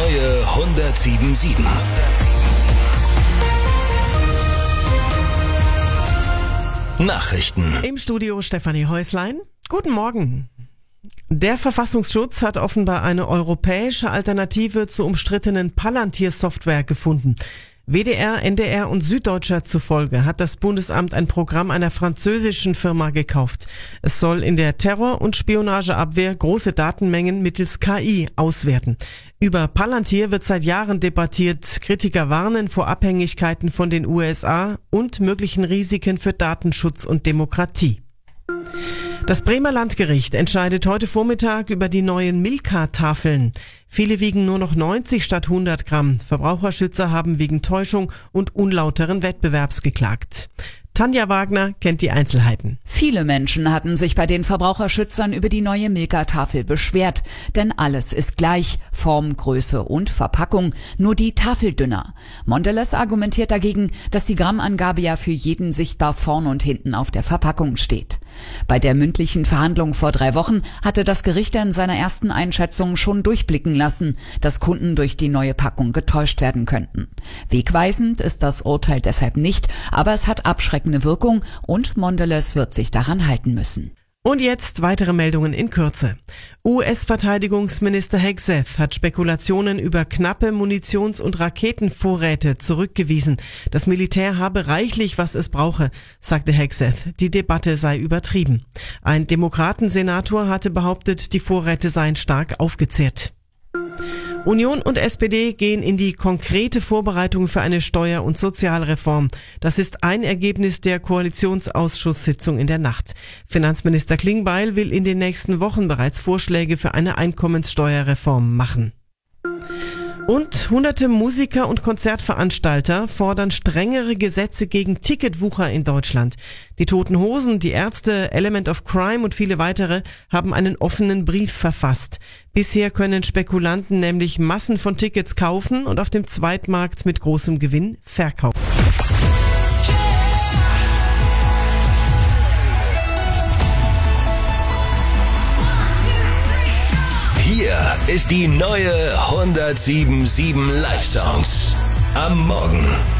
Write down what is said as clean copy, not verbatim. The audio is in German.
neue 107.7. Nachrichten. Im Studio Stefanie Häuslein. Guten Morgen. Der Verfassungsschutz hat offenbar eine europäische Alternative zur umstrittenen Palantir-Software gefunden. WDR, NDR und Süddeutscher zufolge hat das Bundesamt ein Programm einer französischen Firma gekauft. Es soll in der Terror- und Spionageabwehr große Datenmengen mittels KI auswerten. Über Palantir wird seit Jahren debattiert. Kritiker warnen vor Abhängigkeiten von den USA und möglichen Risiken für Datenschutz und Demokratie. Das Bremer Landgericht entscheidet heute Vormittag über die neuen Milka-Tafeln. Viele wiegen nur noch 90 statt 100 Gramm. Verbraucherschützer haben wegen Täuschung und unlauteren Wettbewerbs geklagt. Tanja Wagner kennt die Einzelheiten. Viele Menschen hatten sich bei den Verbraucherschützern über die neue Milka-Tafel beschwert, denn alles ist gleich, Form, Größe und Verpackung, nur die Tafel dünner. Mondelez argumentiert dagegen, dass die Grammangabe ja für jeden sichtbar vorn und hinten auf der Verpackung steht. Bei der mündlichen Verhandlung vor 3 Wochen hatte das Gericht in seiner ersten Einschätzung schon durchblicken lassen, dass Kunden durch die neue Packung getäuscht werden könnten. Wegweisend ist das Urteil deshalb nicht, aber es hat abschreckende Wirkung und Mondelez wird sich daran halten müssen. Und jetzt weitere Meldungen in Kürze. US-Verteidigungsminister Hegseth hat Spekulationen über knappe Munitions- und Raketenvorräte zurückgewiesen. Das Militär habe reichlich, was es brauche, sagte Hegseth. Die Debatte sei übertrieben. Ein Demokratensenator hatte behauptet, die Vorräte seien stark aufgezehrt. Union und SPD gehen in die konkrete Vorbereitung für eine Steuer- und Sozialreform. Das ist ein Ergebnis der Koalitionsausschusssitzung in der Nacht. Finanzminister Klingbeil will in den nächsten Wochen bereits Vorschläge für eine Einkommenssteuerreform machen. Und hunderte Musiker und Konzertveranstalter fordern strengere Gesetze gegen Ticketwucher in Deutschland. Die Toten Hosen, die Ärzte, Element of Crime und viele weitere haben einen offenen Brief verfasst. Bisher können Spekulanten nämlich Massen von Tickets kaufen und auf dem Zweitmarkt mit großem Gewinn verkaufen. Hier ist die neue 107.7 Live-Songs. Am Morgen.